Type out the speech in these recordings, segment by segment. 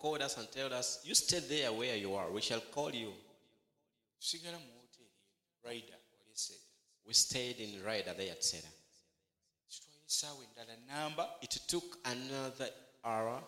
called us and told us, you stay there where you are. We shall call you. Sigala mu hotel Ryder wali Seda. We stayed in Ryder there at Seda. Kitwaye essaawa endala namba. It took another hour.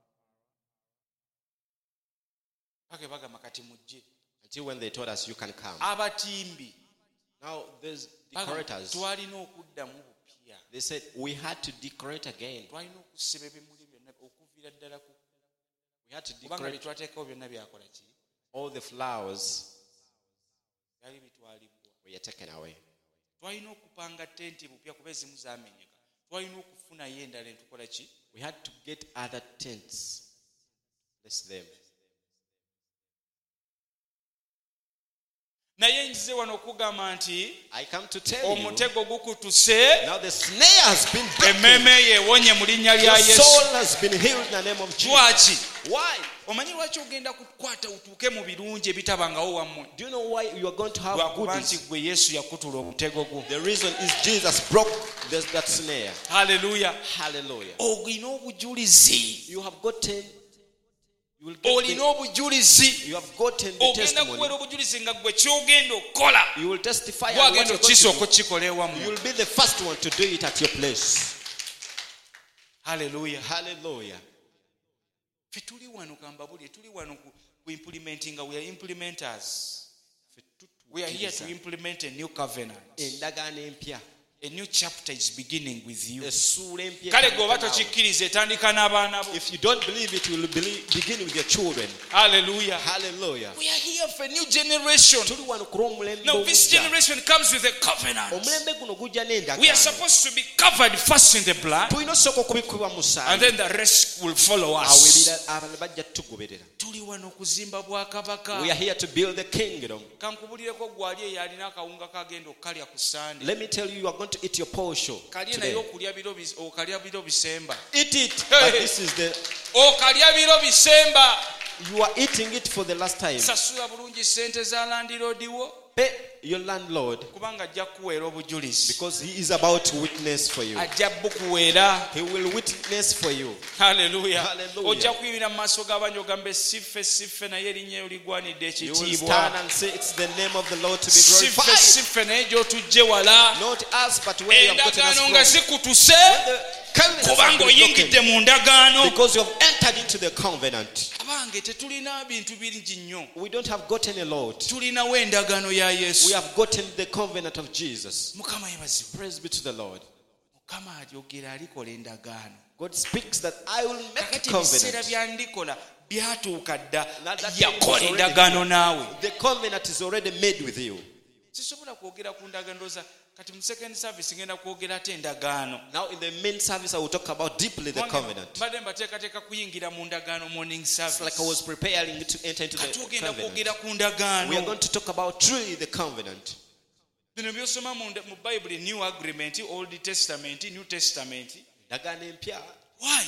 Pake bagamba kati mujje. Until when they told us you can come. Abatimbi. Now there's decorators. Twalina okuddamu bupya. They said we had to decorate again. Twalina okusiba ebimuli byonna okuviira ddala ku. We had to Kubanga decorate bitwateekawo byonna byakola ki? all the flowers Byali bitwalibwa. were taken away. Twalina okupanga tenti bupya kuba ezimu zaamenyeka. Twalina okufunayo endala entukola ki? We had to get other tents. Bless them. Naye nzize wano okugamba nti I come to tell you, omutego gukutuse. now the snare has been broken. Emmeme yewonye mu linnya lya Your Yesu. soul has been healed in the name of Jesus. Lwaki? Why? Omanyi lwaki ogenda kukwata utuuke mu birungi ebitabangawo wammwe? Do you know why you are going to have Lwakuba nti goodies? gwe Yesu yakutula omutego gwo. The reason is Jesus broke that snare. Haleluya. Hallelujah. Olina obujulizi. You have gotten, you will get Olina obujulizi. you have gotten the Ogenda testimony. kuwera obujulizi nga gwe kyogenda okukola. You will testify and what Gwagenda you're going okisa to do. okukikola You ewammwe. will be the first one to do it at your place. Haleluya. Hallelujah. Ffe tuli wano kambabuli, tuli wano ku implementing, we are implementers. We are here to implement a new covenant. Endagaano empya. A new chapter is beginning with you. Essuula empya. Kale gwoba tokikkiriza etandika n'abaana bo. If you don't believe it, will begin with your children. Hallelujah. Hallelujah. We are here for a new generation. Tuli wano ku lw'omulembe Now this ogujja. generation comes with a covenant. Omulembe guno gujja n'endagaano. We are supposed to be covered first in the blood, tulina osooka okubikubwa mu and musaayi. then the rest will follow Awo us. abalala bajja tugoberera. Tuli wano kuzimba bwakabaka. We are here to build the kingdom. Kankubulireko gwali eyo alina akawunga kagenda okukalya ku Sunday. Let me tell you, you are going to eat your portion Kalye naye today. okalya biro bisemba. Eat it. Hey. But this is the, Okalya biro bisemba. you are eating it for the last time. Sasula bulungi ssente za landlord wo. Pay your landlord Kubanga ajja kukuweera obujulizi. because he is about to witness for you. Ajja bukuweera. He will witness for you. Hallelujah. Hallelujah. Ojja kuyimira mu maaso g'abantu ogambe siffe naye erinnya eryo ligwanidde You will ekitiibwa. stand and say, it's the name of the Lord to be Siffe glorified. naye gy'otujje wala. Not us, but where you have gotten us Endagaano nga from. zikutuse. The covenant has Kubanga been oyingidde broken mu ndagaano. because you have entered into the covenant. Abange tetulina bintu bingi nnyo. We don't have gotten a lot. Tulinawo endagaano ya We Yesu. have gotten the covenant of Jesus. Mukama yebazibwe. Praise be to the Lord. Mukama ayogera alikola endagaano. God speaks that I will make a Kakati ebiseera covenant. bya ndikola byatuuka dda. Now that time is Yakola already endagaano here. naawe. The covenant is already made with you. Sisobola kwogera ku ndagaano ndowooza kati mu second service ngenda kwogera ate endagaano. Now in the main service I will talk about deeply the covenant. Mbadde mbateekateeka kuyingira mu ndagaano morning It's service. like I was preparing to enter into Kati the ogenda covenant. kwogera ku We are ndagaano. going to talk about truly the covenant. Bino byosoma mu Bible, New Agreement, Old Testament, New Testament. Endagaano empya. Why?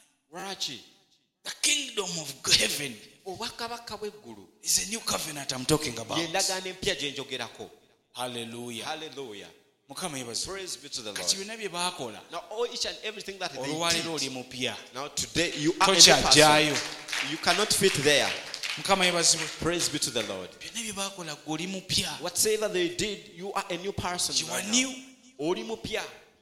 Lwaki? The kingdom of heaven Obwakabaka bw'eggulu is a new covenant I'm talking about. y'endagaano empya gye njogerako. Hallelujah. Hallelujah. Mukama yebaze. Praise be to the Kati Lord. byonna bye baakola. Now each and everything that they Olwaleero oli did. mupya. Now today you are a new Tokyajjaayo. person. You cannot fit there. Mukama yebazibwe. Praise be to the Lord. Byonna bye baakola ggwe oli mupya. Whatever they did, you are a new person. You are right now. new. Oli mupya.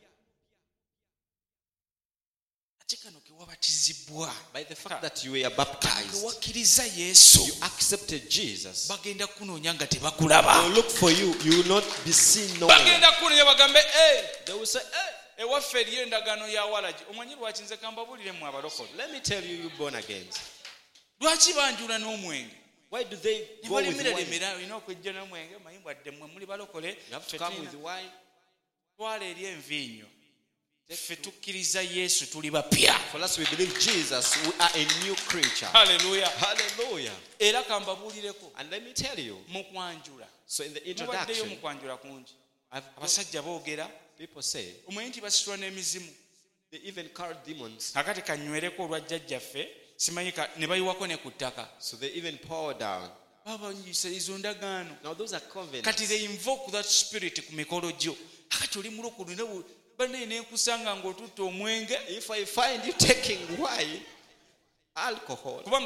Ate kano ke wabatizibwa. By the fact that you were baptized, Ke wakkiriza Yesu. you accepted Jesus. Bagenda kunoonya nga They tebakulaba. will look for you. You will not be seen nowhere. Bagenda kunoonya bagambe They will say, hey, ewaffe eriyo endagaano ya walagi. Omanyi lwaki nze kambabulire mu abalokole. let me tell you, you born again. Lwaki banjula n'omwenge? Why do they Ne go with balimira wine? lemera olina okwejja n'omwenge manyi bwadde mmwe muli balokole. You have to Ffe come tulina- with wine. twala eri envinnyo. Ffe tukkiriza Yesu tuli bapya. For us, we believe Jesus. We are a new creature. Hallelujah. Hallelujah. Era kambabuulireko And let me tell you. mu kwanjula. So in the Mubaddeyo introduction, mu kwanjula kungi. I've Abasajja boogera. people say Omanyi nti basitula n'emizimu. they even call demons. Kakati kanywereko olwa jjajjaffe. Simanyi ne bayiwako ne ku ttaka. So they even pour down. Baba nyisa izo ndagaano. Now those are covenants. Kati they invoke that spirit ku mikolo gyo. Kakati oli mulokole ne banne ne nkusanga ng'otutta omwenge. If I find you taking wine, alcohol,